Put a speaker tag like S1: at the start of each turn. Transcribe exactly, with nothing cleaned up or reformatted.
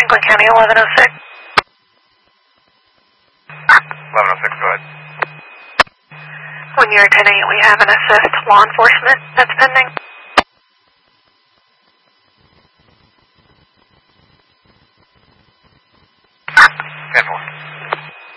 S1: Franklin County, eleven oh six.
S2: eleven oh six, go ahead.
S1: When you're ten eight, we have an assist law enforcement that's pending.
S2: ten four.